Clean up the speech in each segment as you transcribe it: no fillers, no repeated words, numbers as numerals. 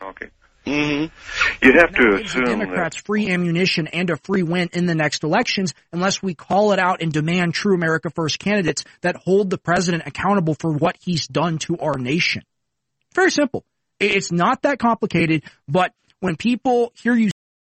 Okay. Mm-hmm. You have to assume the Democrats free ammunition and a free win in the next elections unless we call it out and demand true America First candidates that hold the president accountable for what he's done to our nation. Very simple. It's not that complicated, but when people hear you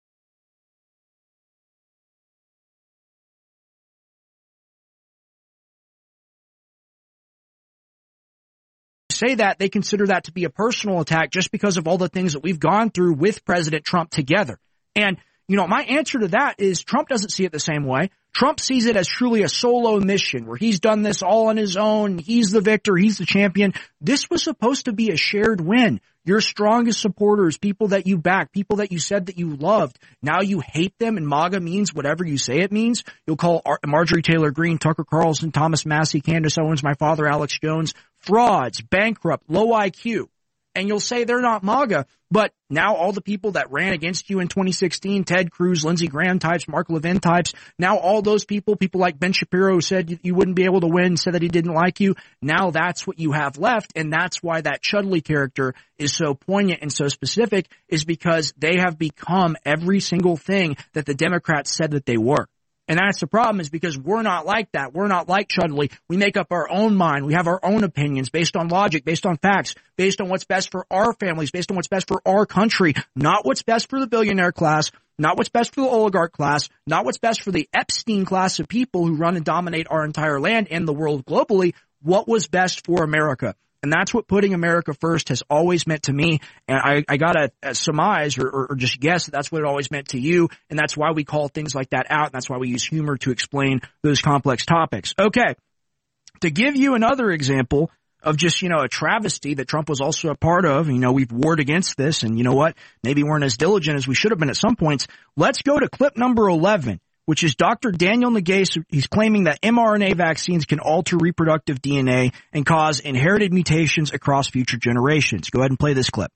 say that, they consider that to be a personal attack just because of all the things that we've gone through with President Trump together. And, you know, my answer to that is Trump doesn't see it the same way. Trump sees it as truly a solo mission where he's done this all on his own. He's the victor. He's the champion. This was supposed to be a shared win. Your strongest supporters, people that you back, people that you said that you loved, now you hate them, and MAGA means whatever you say it means. You'll call Marjorie Taylor Greene, Tucker Carlson, Thomas Massey, Candace Owens, my father, Alex Jones, frauds, bankrupt, low IQ. And you'll say they're not MAGA, but now all the people that ran against you in 2016, Ted Cruz, Lindsey Graham types, Mark Levin types, now all those people like Ben Shapiro who said you wouldn't be able to win, said that he didn't like you, now that's what you have left, and that's why that Chudley character is so poignant and so specific, is because they have become every single thing that the Democrats said that they were. And that's the problem, is because we're not like that. We're not like Chudley. We make up our own mind. We have our own opinions based on logic, based on facts, based on what's best for our families, based on what's best for our country, not what's best for the billionaire class, not what's best for the oligarch class, not what's best for the Epstein class of people who run and dominate our entire land and the world globally, what was best for America. And that's what putting America first has always meant to me. And I gotta surmise or just guess that that's what it always meant to you. And that's why we call things like that out. And that's why we use humor to explain those complex topics. Okay. To give you another example of just, you know, a travesty that Trump was also a part of, you know, we've warred against this, and you know what? Maybe we weren't as diligent as we should have been at some points. Let's go to clip number 11. Which is Dr. Daniel Nagase. He's claiming that mRNA vaccines can alter reproductive DNA and cause inherited mutations across future generations. Go ahead and play this clip.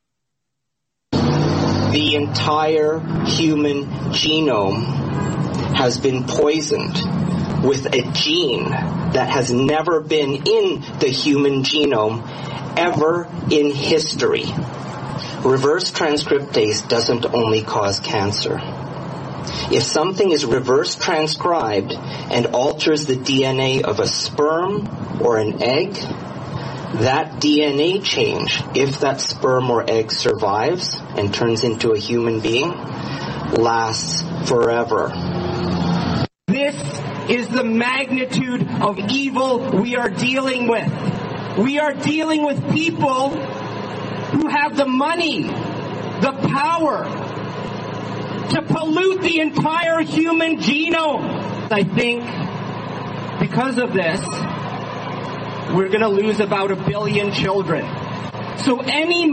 The entire human genome has been poisoned with a gene that has never been in the human genome ever in history. Reverse transcriptase doesn't only cause cancer. If something is reverse transcribed and alters the DNA of a sperm or an egg, that DNA change, if that sperm or egg survives and turns into a human being, lasts forever. This is the magnitude of evil we are dealing with. We are dealing with people who have the money, the power, to pollute the entire human genome. I think because of this, we're going to lose about 1 billion children. So any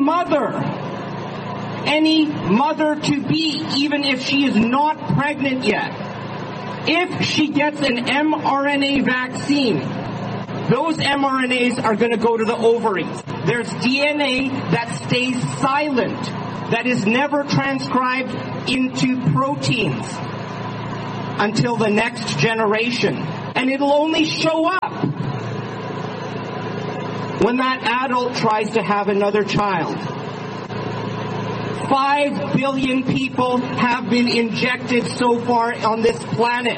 mother-to-be, even if she is not pregnant yet, if she gets an mRNA vaccine, those mRNAs are going to go to the ovaries. There's DNA that stays silent, that is never transcribed into proteins until the next generation. And it'll only show up when that adult tries to have another child. 5 billion people have been injected so far on this planet.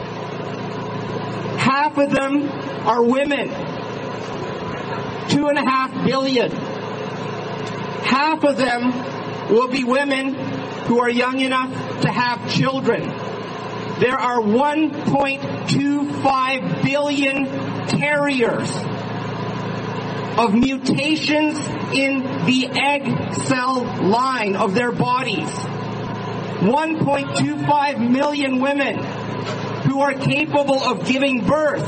Half of them are women. 2.5 billion. Half of them will be women who are young enough to have children. There are 1.25 billion carriers of mutations in the egg cell line of their bodies. 1.25 million women who are capable of giving birth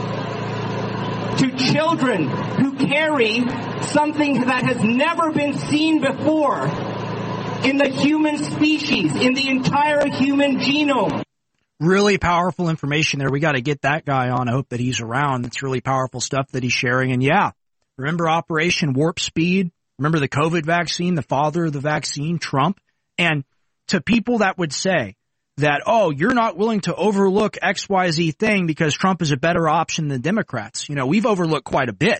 to children who carry something that has never been seen before in the human species, in the entire human genome. Really powerful information there. We got to get that guy on. I hope that he's around. It's really powerful stuff that he's sharing. And yeah, remember Operation Warp Speed? Remember the COVID vaccine, the father of the vaccine, Trump? And to people that would say that, oh, you're not willing to overlook XYZ thing because Trump is a better option than Democrats. You know, we've overlooked quite a bit.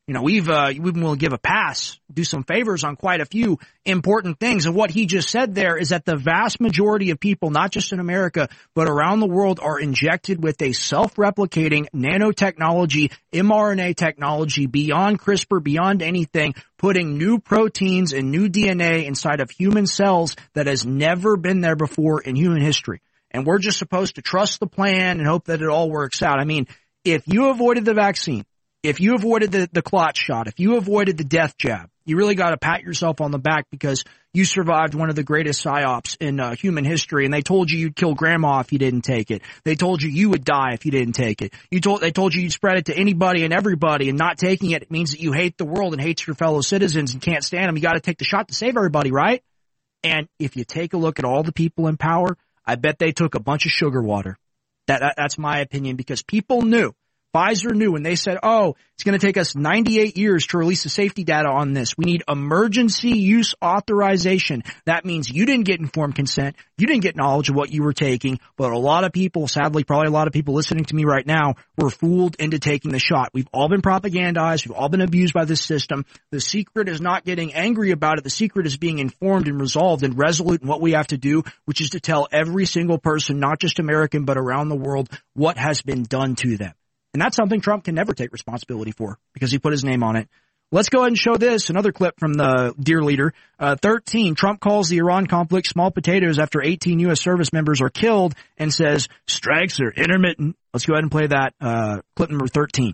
You know, we've been willing to give a pass, do some favors on quite a few important things. And what he just said there is that the vast majority of people, not just in America, but around the world, are injected with a self-replicating nanotechnology, mRNA technology, beyond CRISPR, beyond anything, putting new proteins and new DNA inside of human cells that has never been there before in human history. And we're just supposed to trust the plan and hope that it all works out. I mean, if you avoided the vaccine, if you avoided the clot shot, if you avoided the death jab, you really got to pat yourself on the back because you survived one of the greatest psyops in human history. And they told you you'd kill grandma if you didn't take it. They told you you would die if you didn't take it. They told you you'd spread it to anybody and everybody, and not taking it means that you hate the world and hate your fellow citizens and can't stand them. You got to take the shot to save everybody, right? And if you take a look at all the people in power, I bet they took a bunch of sugar water. That's my opinion, because people knew. Pfizer knew when they said, oh, it's going to take us 98 years to release the safety data on this. We need emergency use authorization. That means you didn't get informed consent. You didn't get knowledge of what you were taking. But a lot of people, sadly, probably a lot of people listening to me right now, were fooled into taking the shot. We've all been propagandized. We've all been abused by this system. The secret is not getting angry about it. The secret is being informed and resolved and resolute in what we have to do, which is to tell every single person, not just American, but around the world, what has been done to them. And that's something Trump can never take responsibility for because he put his name on it. Let's go ahead and show this, another clip from the dear leader. 13, Trump calls the Iran conflict small potatoes after 18 U.S. service members are killed and says strikes are intermittent. Let's go ahead and play that clip number 13.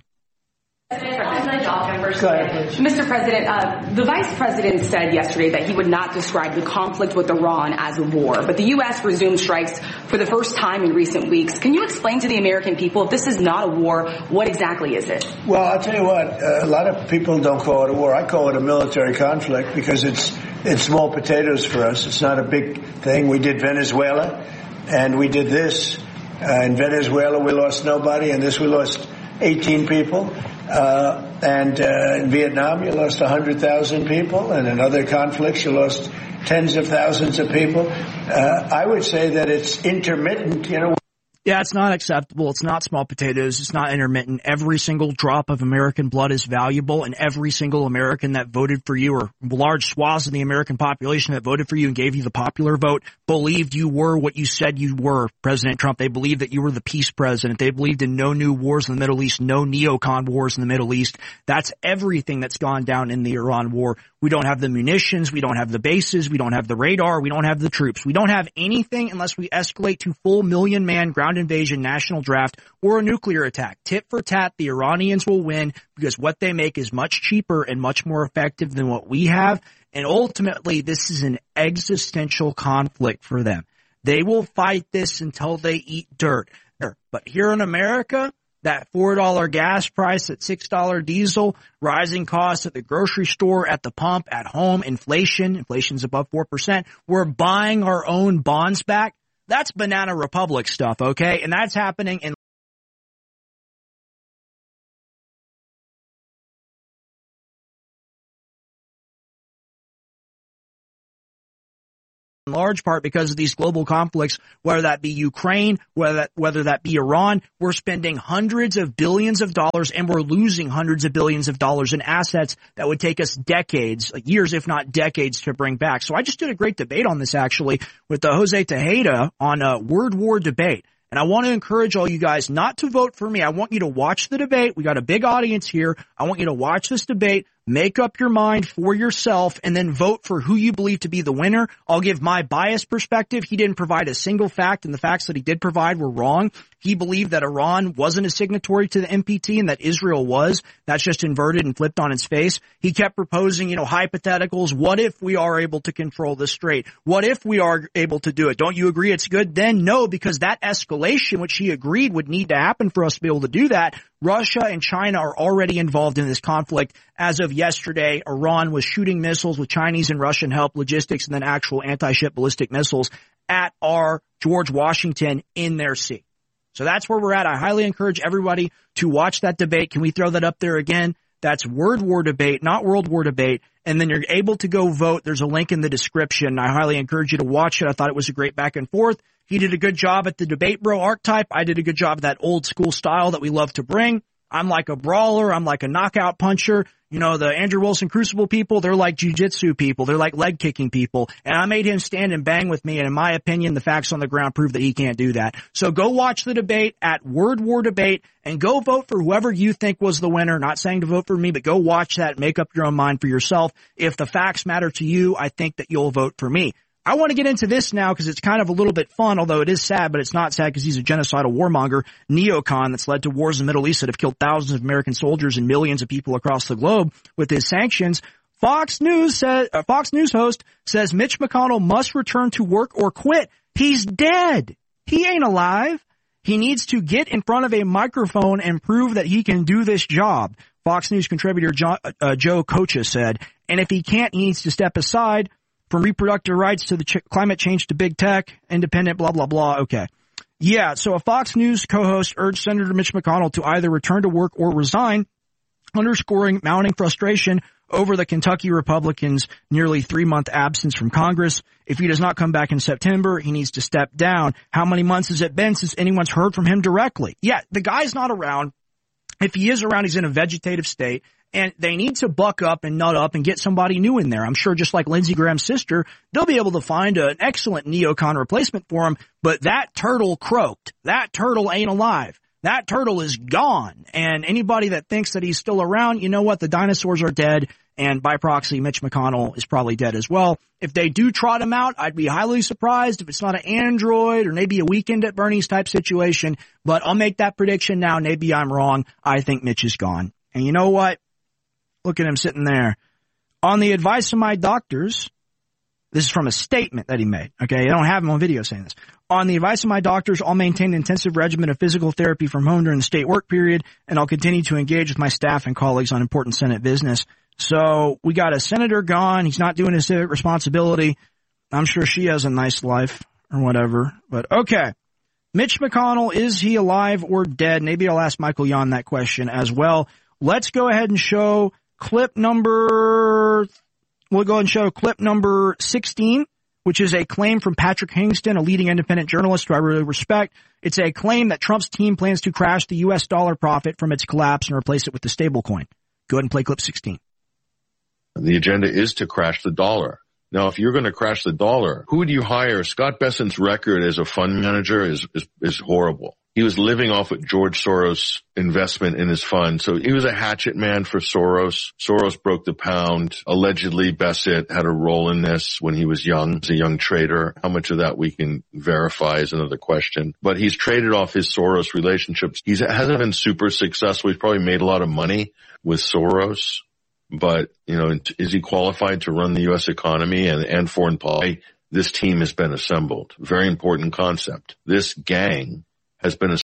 Mr. President, the Vice President said yesterday that he would not describe the conflict with Iran as a war, but the U.S. resumed strikes for the first time in recent weeks. Can you explain to the American people, if this is not a war, what exactly is it? Well, I'll tell you what, a lot of people don't call it a war. I call it a military conflict because it's small potatoes for us. It's not a big thing. We did Venezuela, and we did this. In Venezuela, we lost nobody, and this we lost 18 people. And in Vietnam, you lost 100,000 people, and in other conflicts, you lost tens of thousands of people. I would say that it's intermittent, you know. Yeah, it's not acceptable. It's not small potatoes. It's not intermittent. Every single drop of American blood is valuable, and every single American that voted for you, or large swaths of the American population that voted for you and gave you the popular vote, believed you were what you said you were, President Trump. They believed that you were the peace president. They believed in no new wars in the Middle East, no neocon wars in the Middle East. That's everything that's gone down in the Iran war. We don't have the munitions. We don't have the bases. We don't have the radar. We don't have the troops. We don't have anything unless we escalate to full million-man ground invasion, national draft, or a nuclear attack. Tit for tat, the Iranians will win because what they make is much cheaper and much more effective than what we have. And ultimately, this is an existential conflict for them. They will fight this until they eat dirt. But here in America, that $4 gas price, at $6 diesel, rising costs at the grocery store, at the pump, at home, inflation's above 4%. We're buying our own bonds back. That's Banana Republic stuff, okay? And that's happening in large part because of these global conflicts, whether that be Ukraine, whether that be Iran. We're spending hundreds of billions of dollars, and we're losing hundreds of billions of dollars in assets that would take us decades, years, if not decades, to bring back. So I just did a great debate on this, actually, with Jose Tejeda on a word war debate. And I want to encourage all you guys not to vote for me. I want you to watch the debate. We got a big audience here. I want you to watch this debate, make up your mind for yourself, and then vote for who you believe to be the winner. I'll give my biased perspective. He didn't provide a single fact, and the facts that he did provide were wrong. He believed that Iran wasn't a signatory to the NPT and that Israel was. That's just inverted and flipped on its face. He kept proposing, hypotheticals. What if we are able to control the strait? What if we are able to do it? Don't you agree it's good? Then no, because that escalation, which he agreed would need to happen for us to be able to do that, Russia and China are already involved in this conflict. As of yesterday, Iran was shooting missiles with Chinese and Russian help, logistics, and then actual anti-ship ballistic missiles at our George Washington in their sea. So that's where we're at. I highly encourage everybody to watch that debate. Can we throw that up there again? That's Word War Debate, not World War Debate. And then you're able to go vote. There's a link in the description. I highly encourage you to watch it. I thought it was a great back and forth. He did a good job at the debate bro archetype. I did a good job of that old school style that we love to bring. I'm like a brawler. I'm like a knockout puncher. You know, the Andrew Wilson Crucible people, they're like jiu-jitsu people. They're like leg kicking people. And I made him stand and bang with me. And in my opinion, the facts on the ground prove that he can't do that. So go watch the debate at Word War Debate and go vote for whoever you think was the winner. Not saying to vote for me, but go watch that and make up your own mind for yourself. If the facts matter to you, I think that you'll vote for me. I want to get into this now because it's kind of a little bit fun, although it is sad, but it's not sad because he's a genocidal warmonger, neocon that's led to wars in the Middle East that have killed thousands of American soldiers and millions of people across the globe with his sanctions. Fox News host says Mitch McConnell must return to work or quit. He's dead. He ain't alive. He needs to get in front of a microphone and prove that he can do this job. Fox News contributor Joe Kocha said, and if he can't, he needs to step aside. From reproductive rights to the climate change to big tech, independent, blah, blah, blah. Okay. Yeah, so a Fox News co-host urged Senator Mitch McConnell to either return to work or resign, underscoring mounting frustration over the Kentucky Republicans' nearly 3-month absence from Congress. If he does not come back in September, he needs to step down. How many months has it been since anyone's heard from him directly? Yeah, the guy's not around. If he is around, he's in a vegetative state. And they need to buck up and nut up and get somebody new in there. I'm sure just like Lindsey Graham's sister, they'll be able to find an excellent neocon replacement for him. But that turtle croaked. That turtle ain't alive. That turtle is gone. And anybody that thinks that he's still around, you know what? The dinosaurs are dead. And by proxy, Mitch McConnell is probably dead as well. If they do trot him out, I'd be highly surprised if it's not an android or maybe a Weekend at Bernie's type situation. But I'll make that prediction now. Maybe I'm wrong. I think Mitch is gone. And you know what? Look at him sitting there. On the advice of my doctors, this is from a statement that he made. Okay, I don't have him on video saying this. On the advice of my doctors, I'll maintain an intensive regimen of physical therapy from home during the state work period, and I'll continue to engage with my staff and colleagues on important Senate business. So we got a senator gone. He's not doing his civic responsibility. I'm sure she has a nice life or whatever. But okay. Mitch McConnell, is he alive or dead? Maybe I'll ask Michael Yon that question as well. Let's go ahead and show clip number 16, which is a claim from Patrick Hingston, a leading independent journalist who I really respect. It's a claim that Trump's team plans to crash the U.S. dollar profit from its collapse and replace it with the stablecoin. Go ahead and play clip 16. The agenda is to crash the dollar. Now, if you're going to crash the dollar, who do you hire? Scott Bessent's record as a fund manager is horrible. He was living off of George Soros' investment in his fund. So he was a hatchet man for Soros. Soros broke the pound. Allegedly, Bessent had a role in this when he was young, as a young trader. How much of that we can verify is another question. But he's traded off his Soros relationships. He hasn't been super successful. He's probably made a lot of money with Soros. But, you know, is he qualified to run the U.S. economy and foreign policy? This team has been assembled. Very important concept. This gang has been